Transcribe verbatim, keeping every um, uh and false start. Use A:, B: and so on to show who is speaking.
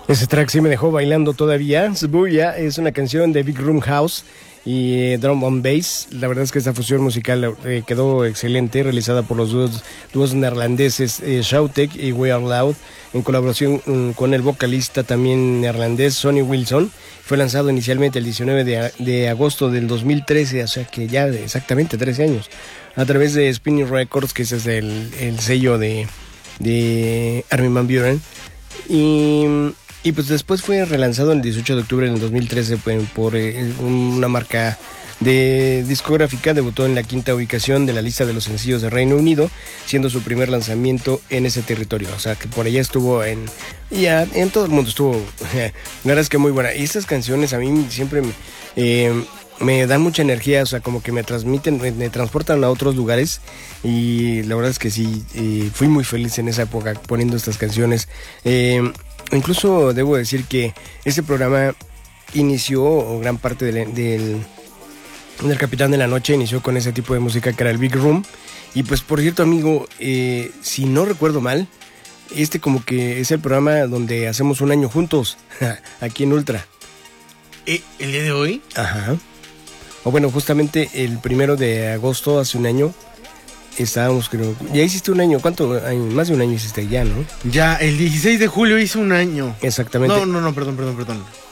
A: Ese track sí me dejó bailando todavía. Sbuya es una canción de Big Room House y eh, Drum and Bass. La verdad es que esta fusión musical eh, quedó excelente, realizada por los dúos, dúos neerlandeses eh, Shoutek y We Are Loud, en colaboración um, con el vocalista también neerlandés Sonny Wilson. Fue lanzado inicialmente el diecinueve de, de agosto del dos mil trece, o sea que ya de exactamente trece años, a través de Spinning Records, que ese es el, el sello de, de Armin van Buuren. Y... Y pues después fue relanzado el dieciocho de octubre del dos mil trece por, por eh, una marca de discográfica. Debutó en la quinta ubicación de la lista de los sencillos de Reino Unido, siendo su primer lanzamiento en ese territorio. O sea que por allá estuvo en... Ya en todo el mundo estuvo... La verdad es que muy buena. Y estas canciones a mí siempre me, eh, me dan mucha energía, o sea, como que me transmiten, me, me transportan a otros lugares. Y la verdad es que sí, eh, fui muy feliz en esa época poniendo estas canciones. Eh... Incluso debo decir que este programa inició, o gran parte del, del, del Capitán de la Noche inició con ese tipo de música que era el Big Room. Y pues por cierto, amigo, eh, si no recuerdo mal, este como que es el programa donde hacemos un año juntos, aquí en Ultra.
B: ¿Eh, ¿El día de hoy?
A: Ajá. O bueno, justamente el primero de agosto, hace un año, estábamos, creo... Ya hiciste un año, ¿cuánto? Más de un año hiciste ya, ¿no?
B: Ya, el dieciséis de julio hice un año.
A: Exactamente.
B: No, no, no, perdón, perdón, perdón.